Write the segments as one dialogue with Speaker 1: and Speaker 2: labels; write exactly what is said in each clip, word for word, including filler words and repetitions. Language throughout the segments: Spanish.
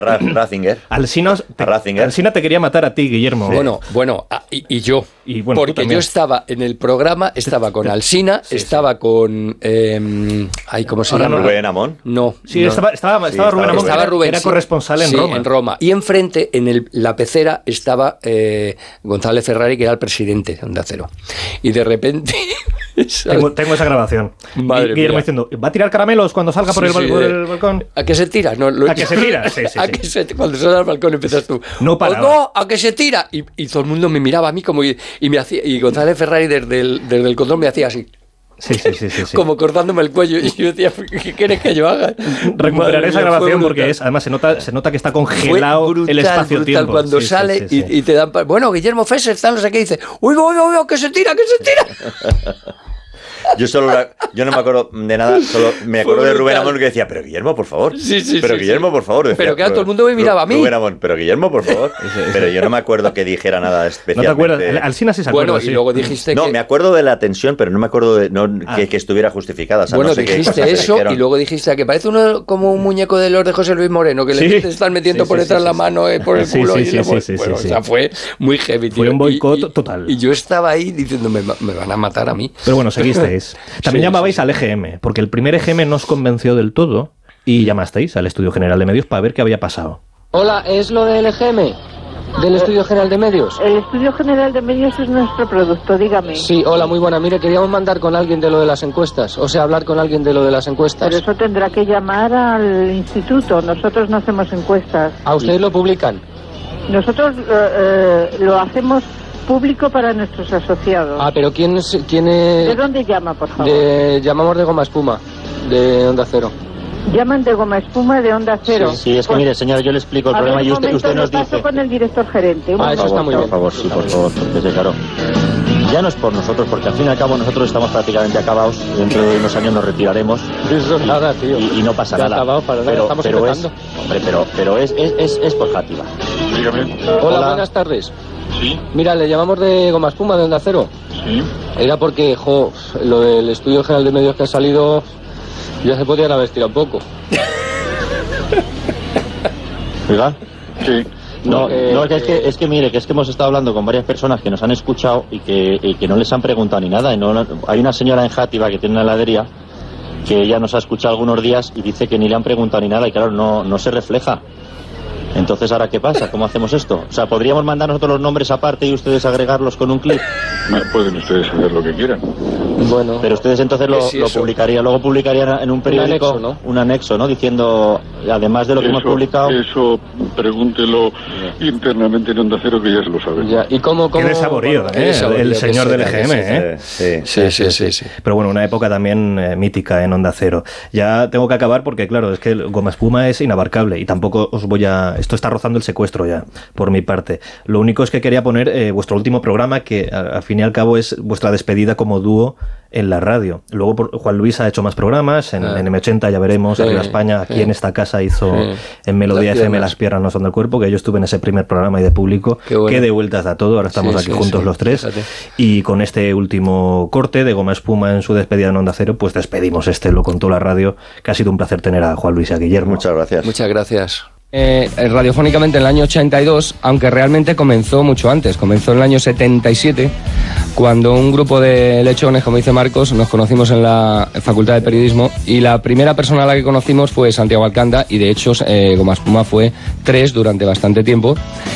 Speaker 1: Ratzinger.
Speaker 2: Alsina te, Alsina te quería matar a ti, Guillermo.
Speaker 3: Sí. Bueno, bueno, y, y yo.
Speaker 2: Y bueno,
Speaker 3: porque yo estaba en el programa, estaba con Alsina, sí, estaba sí. con... Eh, ay, ¿cómo se llama?
Speaker 1: ¿Rubén Amón?
Speaker 3: No.
Speaker 2: Sí,
Speaker 3: no.
Speaker 2: Estaba, estaba,
Speaker 3: sí,
Speaker 2: estaba Rubén Amón,
Speaker 3: estaba Rubén,
Speaker 2: era
Speaker 3: sí,
Speaker 2: corresponsal en
Speaker 3: sí,
Speaker 2: Roma.
Speaker 3: en Roma. Y enfrente, en el, la pecera, estaba eh, González Ferrari, que era el presidente de Onda Cero. Y de repente...
Speaker 2: tengo, tengo esa grabación.
Speaker 3: Madre
Speaker 2: Guillermo
Speaker 3: mía.
Speaker 2: diciendo, ¿va a tirar caramelos cuando salga por,
Speaker 3: sí,
Speaker 2: el,
Speaker 3: sí,
Speaker 2: por el balcón?
Speaker 3: ¿A qué se tira? No, lo,
Speaker 2: ¿A qué se tira? Sí, sí,
Speaker 3: ¿A
Speaker 2: sí.
Speaker 3: que se, cuando sale al balcón empiezas tú.
Speaker 2: No paraba.
Speaker 3: No, ¿a qué se tira? Y, y todo el mundo me miraba a mí como y, y me hacía y González Ferrari desde el, desde el control me hacía así.
Speaker 2: Sí, sí, sí, sí, sí.
Speaker 3: Como cortándome el cuello. Y yo decía, ¿qué quieres que yo haga?
Speaker 2: Recuperaré esa grabación porque es, además se nota, se nota que está congelado brutal, el espacio-tiempo.
Speaker 3: Cuando sí, sale sí, sí, sí. Y, y te dan... Bueno, Guillermo Fesser está no sé qué, dice, uy, uy, uy, uy, que se tira, que se tira.
Speaker 1: Yo solo yo no me acuerdo de nada, solo me acuerdo de Rubén Amón que decía, pero Guillermo, por favor.
Speaker 3: Sí, sí,
Speaker 1: pero
Speaker 3: sí,
Speaker 1: Guillermo,
Speaker 3: sí.
Speaker 1: por favor. Decía,
Speaker 3: pero que todo el mundo me miraba a mí.
Speaker 1: Rubén Amón, pero Guillermo, por favor. Ese, ese. Pero yo no me acuerdo que dijera nada especial.
Speaker 2: ¿No te acuerdas? Alsina sí se acuerda.
Speaker 3: Bueno, y
Speaker 2: sí.
Speaker 3: luego dijiste
Speaker 1: No,
Speaker 3: que...
Speaker 1: me acuerdo de la tensión, pero no me acuerdo de no, ah. que, que estuviera justificada. O sea,
Speaker 3: bueno,
Speaker 1: no sé
Speaker 3: dijiste
Speaker 1: qué
Speaker 3: eso y luego dijiste que parece uno como un muñeco de los de José Luis Moreno, que sí. le están metiendo sí, por detrás sí, la sí, mano eh, por el
Speaker 2: sí,
Speaker 3: culo.
Speaker 2: Sí,
Speaker 3: y
Speaker 2: sí,
Speaker 3: le
Speaker 2: sí, sí,
Speaker 3: bueno,
Speaker 2: sí,
Speaker 3: o sea, fue muy heavy.
Speaker 2: Fue
Speaker 3: tío.
Speaker 2: un boicot
Speaker 3: y, y,
Speaker 2: total.
Speaker 3: Y yo estaba ahí diciendo, me, me van a matar a mí.
Speaker 2: Pero bueno, seguisteis. También sí, llamabais sí. al E G M, porque el primer E G M no os convenció del todo y llamasteis al Estudio General de Medios para ver qué había pasado.
Speaker 3: Hola, ¿es lo del E G M? ¿Del Estudio General de Medios?
Speaker 4: El Estudio General de Medios es nuestro producto, dígame.
Speaker 3: Sí, hola, muy buena. Mire, queríamos mandar con alguien de lo de las encuestas, o sea, hablar con alguien de lo de las encuestas.
Speaker 4: Por eso tendrá que llamar al instituto, nosotros no hacemos encuestas.
Speaker 3: ¿A ustedes lo publican?
Speaker 4: Nosotros eh, eh, lo hacemos público para nuestros asociados.
Speaker 3: Ah, pero ¿quién es...? Quién es...
Speaker 4: ¿De dónde llama, por favor?
Speaker 3: De... Llamamos de Goma Espuma, de Onda Cero.
Speaker 4: Llaman de Goma Espuma de Onda Cero.
Speaker 5: Sí, sí es que pues, mire, señora, yo le explico el problema y usted, usted nos dice...
Speaker 4: paso con el director gerente.
Speaker 3: Ah, eso está muy bien.
Speaker 5: Por favor, sí, por favor, porque sí, claro. Ya no es por nosotros, porque al fin y al cabo nosotros estamos prácticamente acabados. Dentro de unos años nos retiraremos.
Speaker 3: Eso es nada, tío.
Speaker 5: Y, y no pasa
Speaker 3: ya
Speaker 5: nada.
Speaker 3: Acabado, para
Speaker 5: pero,
Speaker 3: estamos
Speaker 5: pero es, hombre, pero, pero es, es, es, es por Játiva.
Speaker 6: Dígame.
Speaker 3: Hola, Hola, buenas tardes.
Speaker 6: Sí.
Speaker 3: Mira, le llamamos de Goma Espuma, de Onda Cero.
Speaker 6: Sí.
Speaker 3: Era porque, jo, lo del Estudio General de Medios que ha salido, ya se podían haber estirado un poco.
Speaker 5: ¿Verdad?
Speaker 6: Sí.
Speaker 5: No,
Speaker 3: eh,
Speaker 5: no es, que, es,
Speaker 3: eh,
Speaker 5: que, es que mire, que es que hemos estado hablando con varias personas que nos han escuchado y que, y que no les han preguntado ni nada. Y no, hay una señora en Játiva que tiene una heladería que ya nos ha escuchado algunos días y dice que ni le han preguntado ni nada y claro, no, no se refleja. Entonces, ¿ahora qué pasa? ¿Cómo hacemos esto? O sea, ¿podríamos mandar nosotros los nombres aparte y ustedes agregarlos con un clip?
Speaker 6: Bueno, pueden ustedes hacer lo que quieran.
Speaker 5: Bueno. Pero ustedes entonces lo, lo publicarían, luego publicarían en un periódico,
Speaker 3: un anexo, ¿no?
Speaker 5: Un anexo, ¿no? Diciendo, además de lo que
Speaker 6: eso,
Speaker 5: hemos publicado...
Speaker 6: Eso, pregúntelo internamente en Onda Cero, que ya se lo saben.
Speaker 3: Ya. ¿Y cómo, cómo...
Speaker 2: Qué desaborío, ¿eh? El, saborío, el señor del E G M, ¿eh?
Speaker 1: Sí
Speaker 3: sí sí, sí, sí, sí.
Speaker 2: Pero bueno, una época también eh, mítica en Onda Cero. Ya tengo que acabar porque, claro, es que el Goma Espuma es inabarcable y tampoco os voy a... Esto está rozando el secuestro ya, por mi parte. Lo único es que quería poner eh, vuestro último programa, que al fin y al cabo es vuestra despedida como dúo en la radio. Luego por, Juan Luis ha hecho más programas, en, ah. en eme ochenta ya veremos, sí, Arriba España, aquí sí. en esta casa hizo sí. en Melodía F M Las piernas no son del cuerpo, que yo estuve en ese primer programa y de público, bueno. que de vueltas da todo, ahora estamos sí, aquí sí, juntos sí. los tres, fíjate. Y con este último corte de Goma Espuma en su despedida en Onda Cero, pues despedimos este, lo contó la radio, que ha sido un placer tener a Juan Luis y a Guillermo.
Speaker 1: Muchas gracias.
Speaker 3: Muchas gracias. Eh, radiofónicamente en el año ochenta y dos, aunque realmente comenzó mucho antes, comenzó en el año setenta y siete, cuando un grupo de lechones, como dice Marcos, nos conocimos en la Facultad de Periodismo y la primera persona a la que conocimos fue Santiago Alcanda y de hecho eh, Goma Espuma fue tres durante bastante tiempo.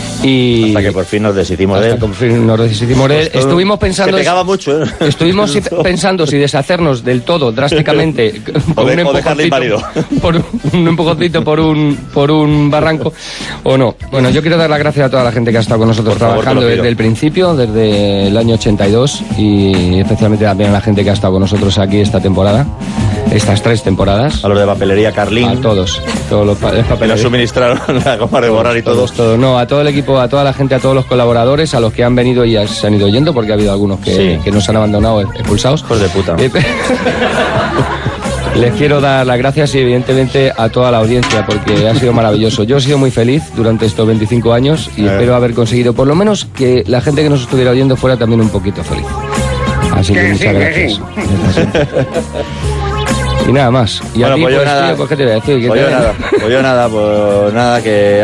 Speaker 3: Y
Speaker 1: hasta que por fin nos deshicimos de él.
Speaker 3: Hasta que por fin nos deshicimos de él.
Speaker 1: Pues
Speaker 3: estuvimos pensando...
Speaker 1: Se pegaba mucho, ¿eh?
Speaker 3: Estuvimos si, pensando si deshacernos del todo, drásticamente,
Speaker 1: o, de, o dejarle inválido.
Speaker 3: Por un, un empujoncito por un, por un barranco, o no. Bueno, yo quiero dar las gracias a toda la gente que ha estado con nosotros por trabajando favor, desde el principio, desde el año ochenta y dos, y especialmente también a la gente que ha estado con nosotros aquí esta temporada, estas tres temporadas.
Speaker 1: A los de Papelería Carlín.
Speaker 3: A todos. Todos los papelerías.
Speaker 1: Que nos suministraron la goma de borrar y todo.
Speaker 3: Todos, todos. No, a todo el equipo, a toda la gente, a todos los colaboradores, a los que han venido y se han ido yendo, porque ha habido algunos que, sí. que nos han abandonado, expulsados.
Speaker 1: Hijos de puta.
Speaker 3: Les quiero dar las gracias y evidentemente a toda la audiencia porque ha sido maravilloso. Yo he sido muy feliz durante estos veinticinco años y eh. espero haber conseguido por lo menos que la gente que nos estuviera oyendo fuera también un poquito feliz. Así que, que muchas sí, gracias. Que sí. Y nada más. Y
Speaker 1: Bueno,
Speaker 3: a ti,
Speaker 1: pues yo
Speaker 3: pues,
Speaker 1: nada.
Speaker 3: tío, pues, ¿qué te voy a decir? Que
Speaker 1: Pues yo
Speaker 3: te-
Speaker 1: nada, pues yo nada, pues nada, que